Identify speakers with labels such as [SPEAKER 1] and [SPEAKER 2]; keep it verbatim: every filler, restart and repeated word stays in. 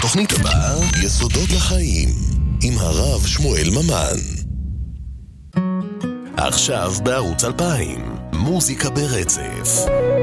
[SPEAKER 1] בתוכנית הבאה, יסודות לחיים, עם הרב שמואל ממן. עכשיו בערוץ אלפיים, מוזיקה ברצף.